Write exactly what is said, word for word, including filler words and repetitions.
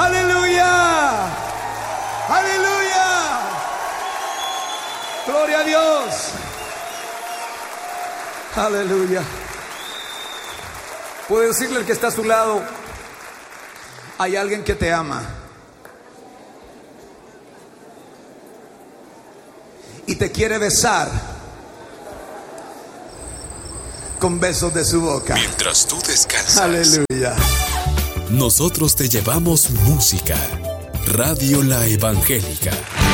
Aleluya. Aleluya. Gloria a Dios. Aleluya. Puede decirle al que está a su lado: hay alguien que te ama y te quiere besar con besos de su boca. Mientras tú descansas. Aleluya. Nosotros te llevamos música. Radio La Evangélica.